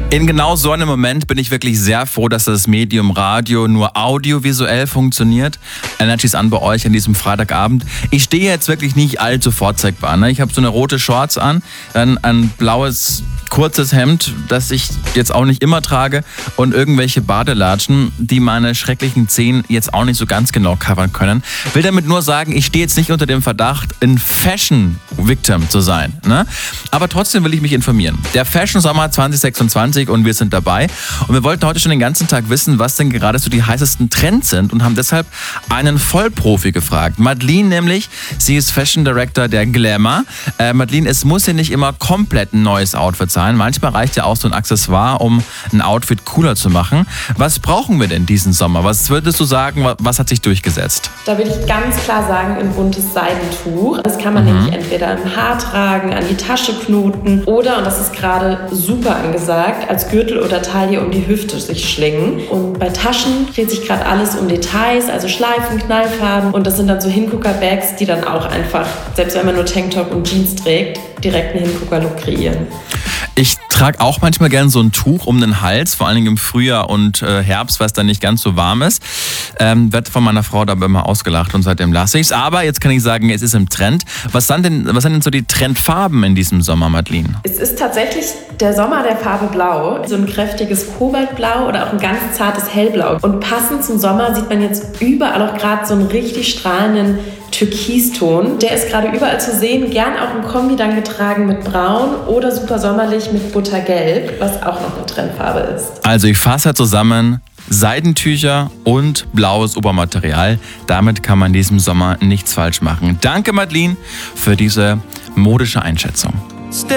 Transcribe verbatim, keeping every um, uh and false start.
In genau so einem Moment bin ich wirklich sehr froh, dass das Medium Radio nur audiovisuell funktioniert. Energy ist an bei euch an diesem Freitagabend. Ich stehe jetzt wirklich nicht allzu vorzeigbar. Ne? Ich habe so eine rote Shorts an, dann ein blaues kurzes Hemd, das ich jetzt auch nicht immer trage und irgendwelche Badelatschen, die meine schrecklichen Zehen jetzt auch nicht so ganz genau covern können. Will damit nur sagen, ich stehe jetzt nicht unter dem Verdacht, ein Fashion-Victim zu sein. Ne? Aber trotzdem will ich mich informieren. Der Fashion Sommer zwanzig sechsundzwanzig und wir sind dabei. Und wir wollten heute schon den ganzen Tag wissen, was denn gerade so die heißesten Trends sind und haben deshalb einen Vollprofi gefragt. Madeleine nämlich, sie ist Fashion Director der Glamour. Äh, Madeleine, es muss ja nicht immer komplett ein neues Outfit sein. Manchmal reicht ja auch so ein Accessoire, um ein Outfit cooler zu machen. Was brauchen wir denn diesen Sommer? Was würdest du sagen, was hat sich durchgesetzt? Da würde ich ganz klar sagen, ein buntes Seidentuch. Das kann man mhm. nämlich entweder im Haar tragen, an die Tasche knoten oder, und das ist gerade super angesagt, als Gürtel oder Taille um die Hüfte sich schlingen. Und bei Taschen dreht sich gerade alles um Details, also Schleifen, Knallfarben. Und das sind dann so Hingucker-Bags, die dann auch einfach, selbst wenn man nur Tanktop und Jeans trägt, direkt einen Hingucker-Look kreieren. Ich trage auch manchmal gern so ein Tuch um den Hals, vor allen Dingen im Frühjahr und äh, Herbst, weil es dann nicht ganz so warm ist. Ähm, wird von meiner Frau dabei immer ausgelacht und seitdem lasse ich es. Aber jetzt kann ich sagen, es ist im Trend. Was sind denn, was sind denn so die Trendfarben in diesem Sommer, Madeleine? Es ist tatsächlich der Sommer der Farbe Blau. So ein kräftiges Kobaltblau oder auch ein ganz zartes Hellblau. Und passend zum Sommer sieht man jetzt überall auch gerade so einen richtig strahlenden Türkiston. Der ist gerade überall zu sehen, gern auch im Kombi dann getragen mit Braun oder super sommerlich mit Buttergelb, was auch noch eine Trendfarbe ist. Also ich fasse zusammen, Seidentücher und blaues Obermaterial. Damit kann man diesem Sommer nichts falsch machen. Danke, Madeleine, für diese modische Einschätzung.